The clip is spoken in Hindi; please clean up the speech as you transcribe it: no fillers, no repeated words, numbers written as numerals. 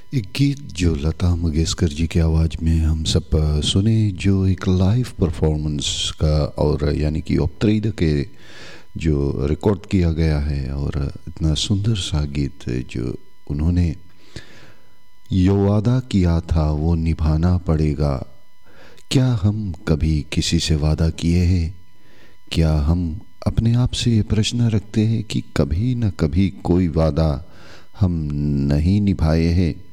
एक गीत जो लता मंगेशकर जी की आवाज़ में हम सब सुने, जो एक लाइव परफॉर्मेंस का और यानी कि औपत्रिद के जो रिकॉर्ड किया गया है, और इतना सुंदर सा गीत जो उन्होंने यो वादा किया था वो निभाना पड़ेगा। क्या हम कभी किसी से वादा किए हैं? क्या हम अपने आप से ये प्रश्न रखते हैं कि कभी न कभी कोई वादा हम नहीं निभाए हैं?